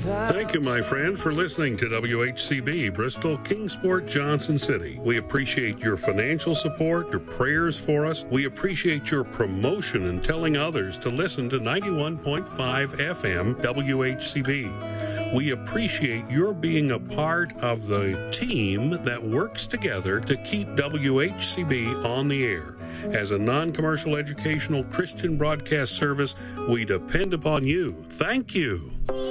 Thank you, my friend, for listening to WHCB, Bristol, Kingsport, Johnson City. We appreciate your financial support, your prayers for us. We appreciate your promotion and telling others to listen to 91.5 FM WHCB. We appreciate your being a part of the team that works together to keep WHCB on the air. As a non-commercial educational Christian broadcast service, we depend upon you. Thank you.